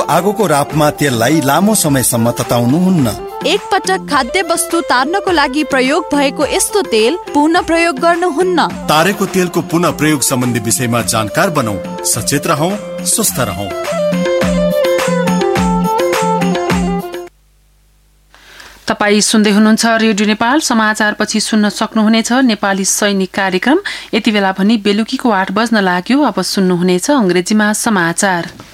आगोको रापमा तेललाई लामो समयसम्म तताउनुहुन्न। एक पटक खाद्य वस्तु तार्नको लागि प्रयोग भएको यस्तो तेल पुनः प्रयोग गर्नुहुन्न। तारेको तेलको पुनः प्रयोग सम्बन्धी विषयमा जानकार बनौं, सचेत रहौं, स्वस्थ रहौं। तपाई सुन्दै हुनुहुन्छ रेडियो नेपाल। समाचारपछि सुन्न सक्नुहुनेछ नेपाली सैनिक कार्यक्रम। यति बेला भने बेलुकीको 8 बज्न लाग्यो। अब सुन्नुहुनेछ अंग्रेजीमा समाचार।